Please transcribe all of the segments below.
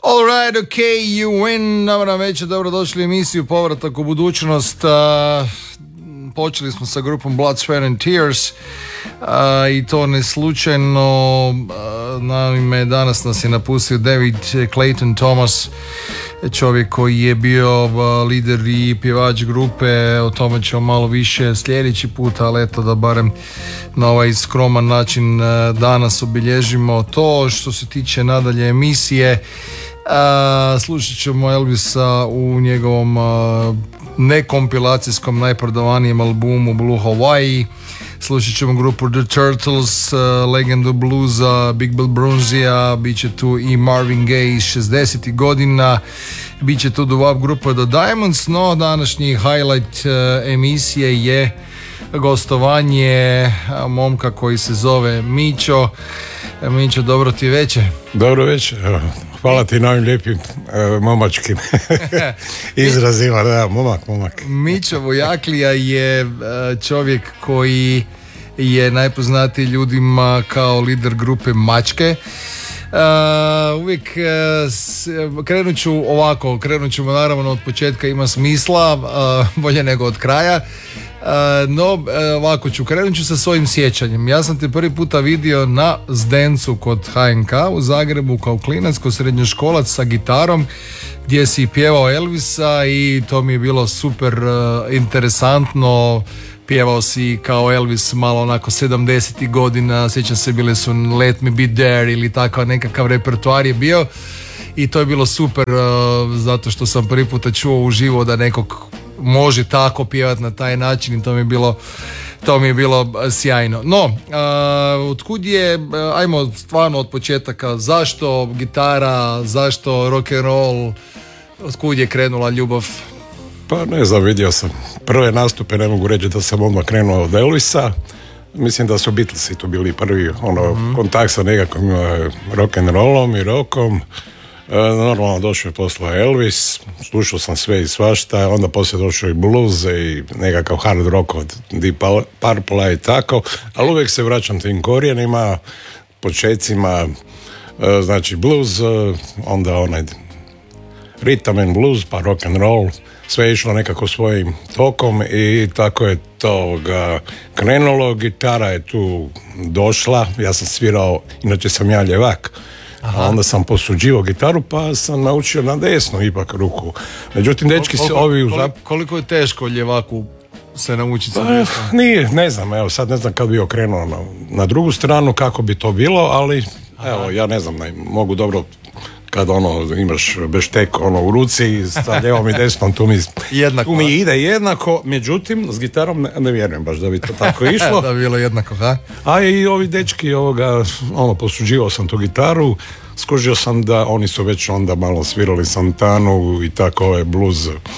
Alright, okay, you win. Dobro večer, dobrodošli u emisiju Povratak u budućnost. Počeli smo sa grupom Blood, Sweat and Tears i to ne slučajno. Naime, danas nas je napustio David Clayton Thomas, čovjek koji je bio lider i pjevač grupe. O tome ćemo malo više sljedeći put, ali eto da barem na ovaj skroman način danas obilježimo to. Što se tiče nadalje emisije, slušat ćemo Elvisa u njegovom nekompilacijskom najprodavanijem albumu Blue Hawaii. Slušat ćemo grupu The Turtles, legendu bluza Big Bill Broonzija, bit će tu i Marvin Gaye iz 60. godina, bit će tu doo-wop grupa The Diamonds, no današnji highlight emisije je gostovanje momka koji se zove Mićo. Mićo, dobro ti večer. Dobro večer, hvala ti na ovim lijepim momačkim izrazima, da, momak. Mićo Vojaklija je čovjek koji je najpoznatiji ljudima kao lider grupe Mačke. Uvijek krenut ćemo naravno od početka, ima smisla, bolje nego od kraja. No, ovako krenut ću sa svojim sjećanjem. Ja sam te prvi puta vidio na Zdencu kod HNK u Zagrebu kao klinac, kao srednjoškolac sa gitarom, gdje si pjevao Elvisa i to mi je bilo super interesantno. Pjevao si kao Elvis malo onako 70. godina, sjećam se, bile su Let Me Be There ili takav nekakav repertoar je bio i to je bilo super, zato što sam prvi puta čuo uživo da nekog može tako pjevati na taj način i to mi je bilo sjajno. No, otkud je, ajmo stvarno od početaka, zašto gitara, zašto rock and roll, otkud je krenula ljubav? Pa ne znam, vidio sam prve nastupe, ne mogu reći da sam odmah krenuo od Elvisa. Mislim da su Beatlesi tu bili prvi kontakt sa nekakvim rock and rollom i rockom. Normalno došao je posle Elvis, slušao sam sve i svašta, onda poslije došao i blues i nekakav hard rock od Deep Purple i tako, ali uvijek se vraćam tim korijenima, počecima, znači blues, onda onaj rhythm and blues, pa rock and roll, sve je išlo nekako svojim tokom i tako je to krenulo. Gitara je tu došla, ja sam svirao, inače sam ja ljevak. A onda sam posuđivao gitaru pa sam naučio na desnu ipak ruku. Međutim, dečki se ovi... Koliko je teško ljevaku se naučiti sa desnu? Nije, ne znam, evo sad ne znam kad bi okrenuo na drugu stranu kako bi to bilo, ali evo, ja ne znam, mogu dobro kad imaš beštek u ruci sa lijevom i desnom, tu mi ide jednako, međutim s gitarom ne vjerujem baš da bi to tako išlo. Da bi bilo jednako, ha? A i ovi dečki posuđivao sam tu gitaru, skužio sam da oni su već onda malo svirali Santanu i tako blues.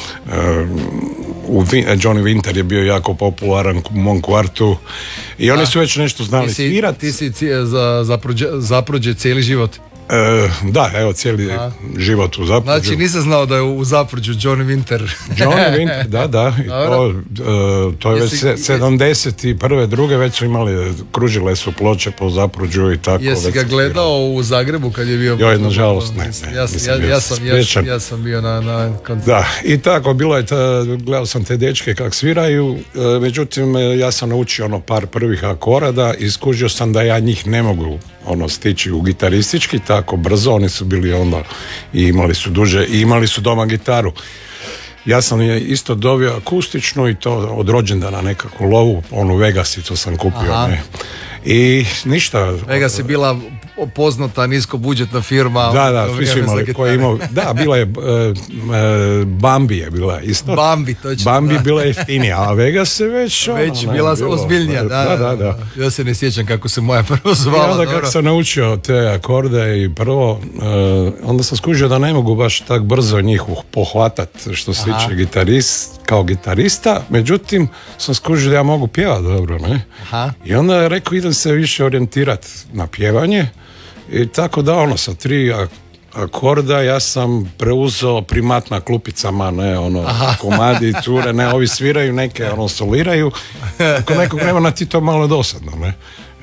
Johnny Winter je bio jako popularan u mom kvartu i oni su već nešto znali svirati. Ti si Zapruđe cijeli život? Da, evo cijeli život u Zapruđu. Znači nisam znao da je u Zapruđu Johnny Winter. Johnny Winter, da. To je već 71. druge već su imali, kružile su ploče po Zapruđu i tako. Jesi ga gledao u Zagrebu kad je bio? Joj, nažalost ne. Ja sam bio na koncertu. Da, i tako, bilo je, gledao sam te dečke kak sviraju, međutim ja sam naučio par prvih akorada i skužio sam da ja njih ne mogu stići u gitaristički tako brzo, oni su bili onda i imali su duže i imali su doma gitaru. Ja sam je isto dovio akustičnu i to od rođendana nekakvu lovu, Vegas i to sam kupio. Ne. I ništa. Vegas je bila poznata niskobudžetna firma. Da, svi su imali koji imao. Da, bila je Bambi je bila isto. Bambi, točno. Bambi je bila jeftinija, a Vegas je već bila ozbiljnija. Da. Ja se ne sjećam kako se moja prvo zvala. I onda kako sam naučio te akorde i prvo, onda sam skužio da ne mogu baš tak brzo njih pohvatat što se tiče kao gitarista, međutim sam skužio da ja mogu pjevati dobro, ne? Aha. I onda je rekao idem se više orijentirati na pjevanje i tako da sa 3 akorda ja sam preuzeo primat na klupicama, ne, komadi, cure, ne, ovi sviraju, neke soliraju, ako nekog vremena ti to malo dosadno, ne.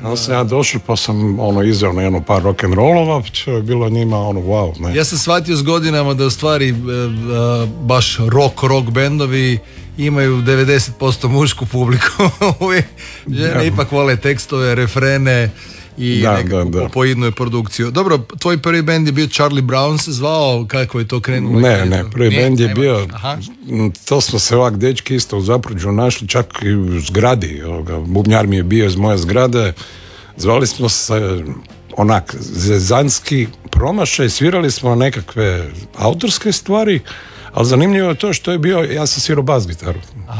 Onda sam ja došao pa sam izveo na jedno par rock'n'rollova, to je bilo njima wow. Ne. Ja sam shvatio s godinama da u stvari baš rock bendovi imaju 90% mušku publiku. Žene ipak vole tekstove, refrene i nekakvu popoidnu produkciju. Dobro, tvoj prvi bend je bio Charlie Brown se zvao, kako je to krenulo? Ne, prvi bend je bio, to smo se ovak dečki isto u Zapruđu našli, čak i u zgradi, bubnjar mi je bio iz moje zgrade, zvali smo se onak zezanski promašaj, svirali smo nekakve autorske stvari, ali zanimljivo je to što je bio, ja sam svirao bas gitaru.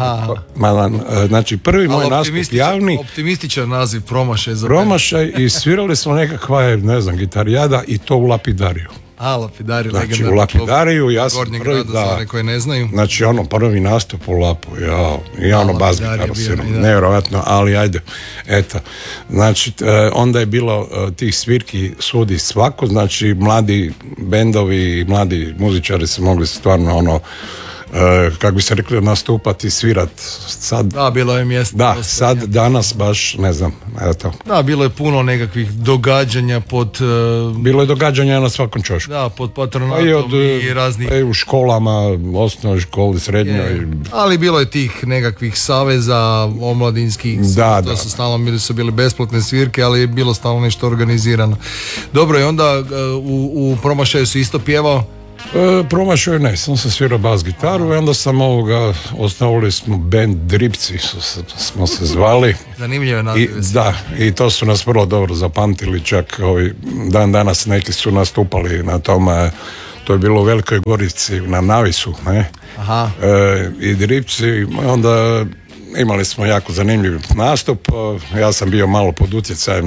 Znači prvi moj nastup javni. Optimističan naziv, promašaj. Promašaj i svirali smo nekakva, gitarijada i to u Lapidariju. Lapidariju, znači u Lapidariju, ja sam prvi, za one koje ne znaju. Znači prvi nastup u Lapu, bas gitaru sviram, nevjerojatno, ali ajde, eto. Znači, onda je bilo tih svirki svudi svako, znači mladi bendovi, mladi muzičari su mogli stvarno kako bi se rekli, nastupati, svirat sad. Da, bilo je mjesto. Da, sad, danas baš, ne znam, eto. Da, bilo je puno nekakvih događanja pod... Bilo je događanja na svakom čošku. Da, pod patronatom i raznih... u školama, osnovnoj školi, srednjoj. Ali bilo je tih nekakvih saveza omladinskih, to su stalno su bile besplatne svirke, ali je bilo stalno nešto organizirano. Dobro, i onda u promašaju si isto pjevao? Promašao ne, sam se svirao bas gitaru i onda sam osnovali smo band Dripci, smo se zvali. Zanimljivo naziv. Da, i to su nas vrlo dobro zapamtili, čak dan danas neki su nastupali na tome, to je bilo u Velikoj Gorici, na Navisu, ne? I Dripci, onda imali smo jako zanimljiv nastup, ja sam bio malo pod utjecajem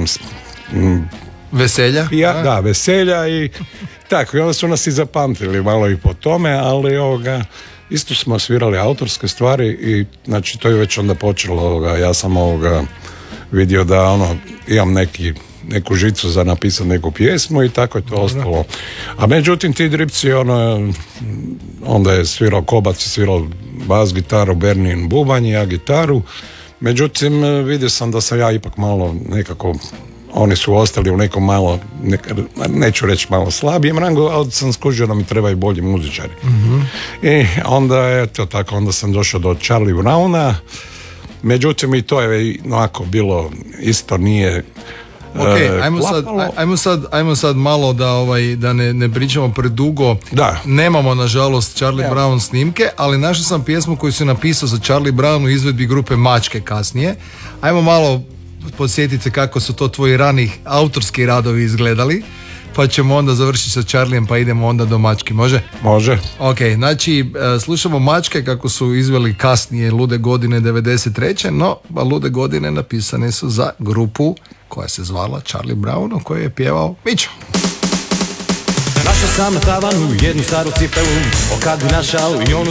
veselja? Da, veselja i tako, i onda su nas i zapamtili malo i po tome, ali isto smo svirali autorske stvari i znači to je već onda počelo, ja sam vidio da imam neku žicu za napisati neku pjesmu i tako je to ostalo. A međutim ti Dripci, onda je svirao Kobac, svirao bas gitaru, Bernin bubanj i ja gitaru, međutim vidio sam da sam ja ipak malo nekako, oni su ostali u nekom malo, neću reći malo slabijem rangu, ali sam skužio da mi trebaju bolji muzičari. I onda je to tako, onda sam došao do Charlie Browna, međutim i to je onako bilo, isto nije ajmo sad malo da ne pričamo predugo. Da. Nemamo nažalost Charlie Brown snimke, ali našao sam pjesmu koju si napisao za Charlie Brown u izvedbi grupe Mačke kasnije. Ajmo malo podsjetiti se kako su to tvoji ranih autorski radovi izgledali, pa ćemo onda završiti sa Charlijem pa idemo onda do Mački, može? Može. Ok, znači slušamo Mačke kako su izveli kasnije Lude godine 93. No, Lude godine napisane su za grupu koja se zvala Charlie Brown, o kojoj je pjevao Mićo. Našao sam na tavanu jednu staru cipelu, o kad bi našao i onu